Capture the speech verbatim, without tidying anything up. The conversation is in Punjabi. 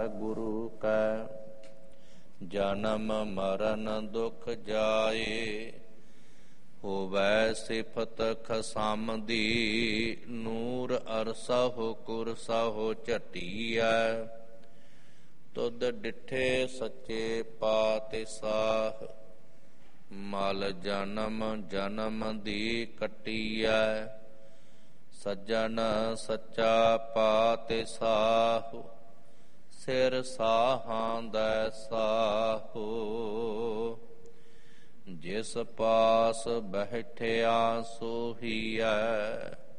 ਗੁਰੂ ਕੈ ਜਨਮ ਮਰਨ ਦੁਖ ਜਾਏ, ਹੋਵੈ ਸਿਫਤ ਖਸਮ ਦੀ ਨੂਰ ਅਰਸਹੁ ਕੁਰਸਹੁ ਝਟੀਐ। ਤੁਧ ਡਿਠੇ ਸੱਚੇ ਪਾਤਿਸਾਹ, ਮਲ ਜਨਮ ਜਨਮ ਦੀ ਕੱਟੀਐ। ਸੱਜਣ ਸੱਚਾ ਪਾਤਿਸਾਹੁ, ਸਿਰ ਸਾਹਾਂ ਦੈ ਸਾਹੋ। ਜਿਸ ਪਾਸ ਬੈਠਿਆ ਸੋਹੀਐ,